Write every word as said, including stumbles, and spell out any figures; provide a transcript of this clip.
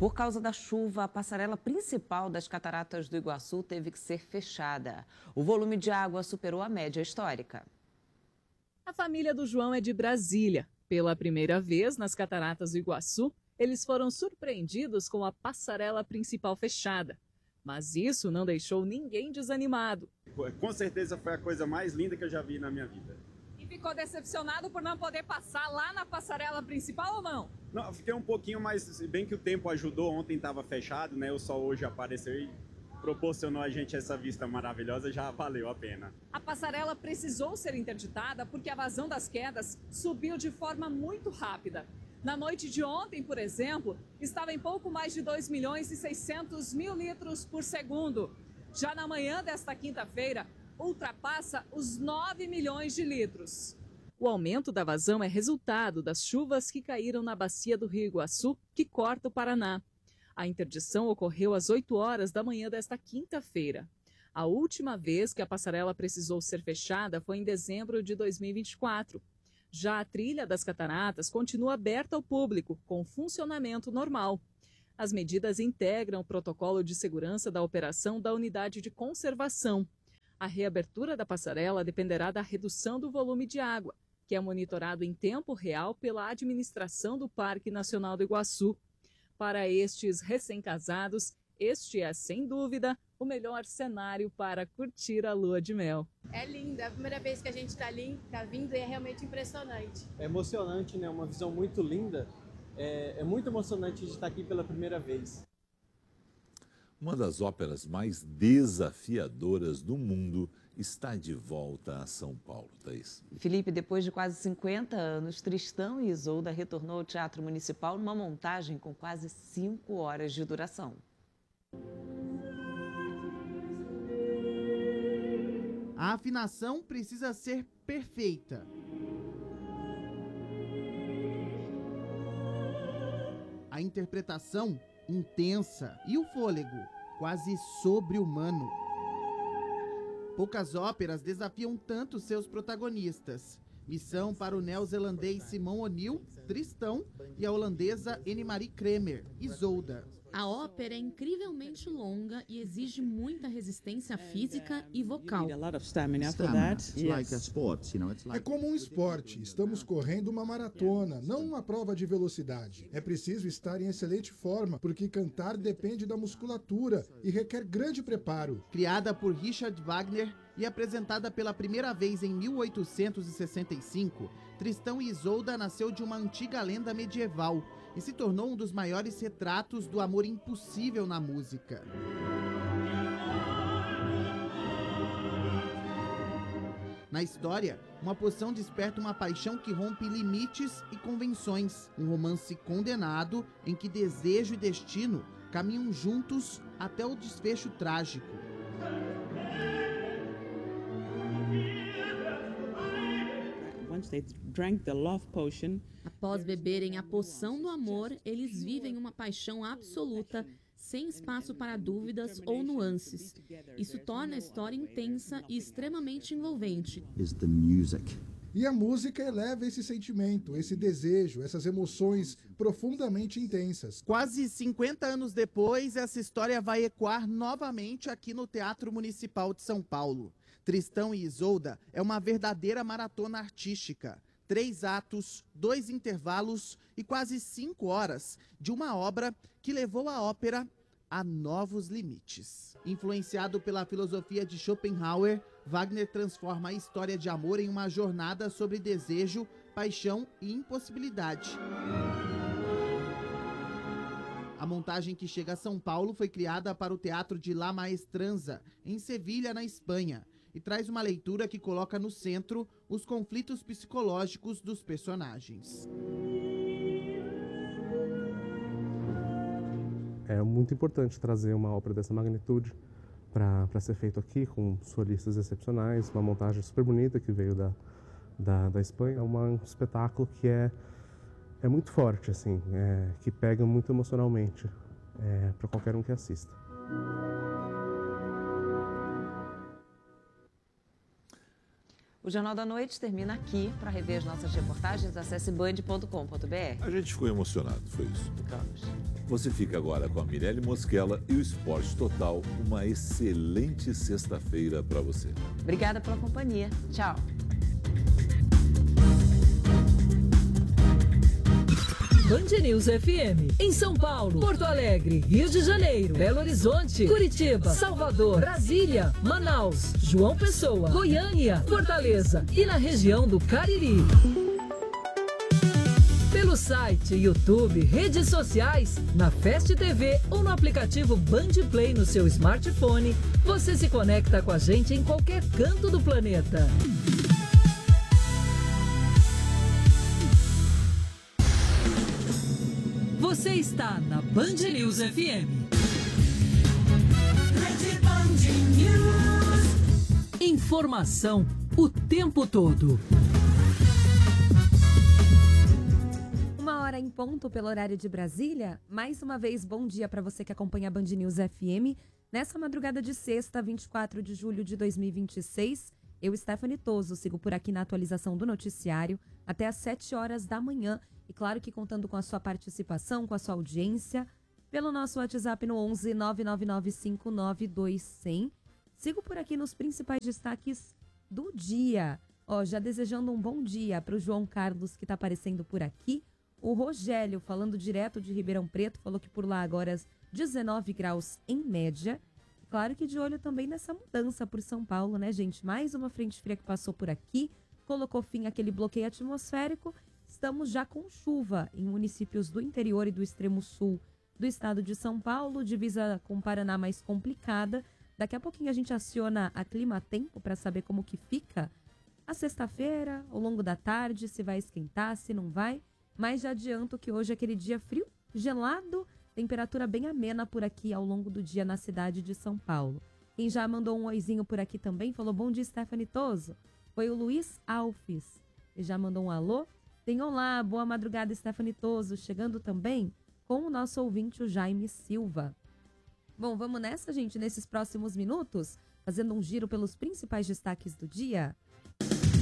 Por causa da chuva, a passarela principal das Cataratas do Iguaçu teve que ser fechada. O volume de água superou a média histórica. A família do João é de Brasília. Pela primeira vez nas Cataratas do Iguaçu, eles foram surpreendidos com a passarela principal fechada. Mas isso não deixou ninguém desanimado. Com certeza foi a coisa mais linda que eu já vi na minha vida. E ficou decepcionado por não poder passar lá na passarela principal ou não? Não, eu fiquei um pouquinho mais, se bem que o tempo ajudou, ontem estava fechado, né? O sol hoje apareceu e proporcionou a gente essa vista maravilhosa, já valeu a pena. A passarela precisou ser interditada porque a vazão das quedas subiu de forma muito rápida. Na noite de ontem, por exemplo, estava em pouco mais de dois milhões e seiscentos mil litros por segundo. Já na manhã desta quinta-feira, ultrapassa os nove milhões de litros. O aumento da vazão é resultado das chuvas que caíram na bacia do Rio Iguaçu, que corta o Paraná. A interdição ocorreu às oito horas da manhã desta quinta-feira. A última vez que a passarela precisou ser fechada foi em dezembro de dois mil e vinte e quatro. Já a trilha das cataratas continua aberta ao público, com funcionamento normal. As medidas integram o protocolo de segurança da operação da unidade de conservação. A reabertura da passarela dependerá da redução do volume de água, que é monitorado em tempo real pela administração do Parque Nacional do Iguaçu. Para estes recém-casados, este é, sem dúvida, o melhor cenário para curtir a lua de mel. É linda, é a primeira vez que a gente está tá vindo e é realmente impressionante. É emocionante, né? Uma visão muito linda. É, é muito emocionante de estar aqui pela primeira vez. Uma das óperas mais desafiadoras do mundo está de volta a São Paulo, Thaís. Felipe, depois de quase cinquenta anos, Tristão e Isolda retornou ao Teatro Municipal numa montagem com quase cinco horas de duração. A afinação precisa ser perfeita. A interpretação intensa e o fôlego quase sobre-humano. Poucas óperas desafiam tanto seus protagonistas. Missão para o neozelandês Simon O'Neill, Tristão, e a holandesa Anne-Marie Kremer, Isolda. A ópera é incrivelmente longa e exige muita resistência física e vocal. É como um esporte. Estamos correndo uma maratona, não uma prova de velocidade. É preciso estar em excelente forma, porque cantar depende da musculatura e requer grande preparo. Criada por Richard Wagner e apresentada pela primeira vez em mil oitocentos e sessenta e cinco, Tristão e Isolda nasceu de uma antiga lenda medieval e se tornou um dos maiores retratos do amor impossível na música. Na história, uma poção desperta uma paixão que rompe limites e convenções. Um romance condenado em que desejo e destino caminham juntos até o desfecho trágico. Após beberem a poção do amor, eles vivem uma paixão absoluta, sem espaço para dúvidas ou nuances. Isso torna a história intensa e extremamente envolvente. E a música eleva esse sentimento, esse desejo, essas emoções profundamente intensas. Quase cinquenta anos depois, essa história vai ecoar novamente aqui no Teatro Municipal de São Paulo. Tristão e Isolda é uma verdadeira maratona artística. Três atos, dois intervalos e quase cinco horas de uma obra que levou a ópera a novos limites. Influenciado pela filosofia de Schopenhauer, Wagner transforma a história de amor em uma jornada sobre desejo, paixão e impossibilidade. A montagem que chega a São Paulo foi criada para o Teatro de La Maestranza, em Sevilha, na Espanha, e traz uma leitura que coloca no centro os conflitos psicológicos dos personagens. É muito importante trazer uma ópera dessa magnitude para ser feito aqui, com solistas excepcionais, uma montagem super bonita que veio da, da, da Espanha. É uma, um espetáculo que é, é muito forte, assim, é, que pega muito emocionalmente é, para qualquer um que assista. O Jornal da Noite termina aqui. Para rever as nossas reportagens, acesse band ponto com ponto br. A gente ficou emocionado, foi isso. Ficamos. Você fica agora com a Mirelle Mosquela e o Esporte Total. Uma excelente sexta-feira para você. Obrigada pela companhia. Tchau. Band News F M, em São Paulo, Porto Alegre, Rio de Janeiro, Belo Horizonte, Curitiba, Salvador, Brasília, Manaus, João Pessoa, Goiânia, Fortaleza e na região do Cariri. Pelo site, YouTube, redes sociais, na Fast T V ou no aplicativo Band Play no seu smartphone, você se conecta com a gente em qualquer canto do planeta. Você está na Band News F M. Informação o tempo todo. Uma hora em ponto pelo horário de Brasília. Mais uma vez, bom dia para você que acompanha a Band News F M. Nessa madrugada de sexta, vinte e quatro de julho de dois mil e vinte e seis, eu, Stephanie Toso, sigo por aqui na atualização do noticiário até às sete horas da manhã. E claro que contando com a sua participação, com a sua audiência, pelo nosso WhatsApp no onze nove nove nove cinco nove dois zero zero. Sigo por aqui nos principais destaques do dia. Ó, já desejando um bom dia para o João Carlos, que está aparecendo por aqui. O Rogério, falando direto de Ribeirão Preto, falou que por lá agora dezenove graus em média. Claro que de olho também nessa mudança por São Paulo, né, gente? Mais uma frente fria que passou por aqui, colocou fim àquele bloqueio atmosférico. Estamos já com chuva em municípios do interior e do extremo sul do estado de São Paulo, divisa com o Paraná mais complicada. Daqui a pouquinho a gente aciona a Clima Tempo para saber como que fica a sexta-feira, ao longo da tarde, se vai esquentar, se não vai. Mas já adianto que hoje é aquele dia frio, gelado, temperatura bem amena por aqui ao longo do dia na cidade de São Paulo. Quem já mandou um oizinho por aqui também, falou bom dia, Stephanie Toso, foi o Luiz Alves. Ele já mandou um alô. Tem olá, boa madrugada, Stephanie Toso, chegando também com o nosso ouvinte, o Jaime Silva. Bom, vamos nessa, gente, nesses próximos minutos, fazendo um giro pelos principais destaques do dia.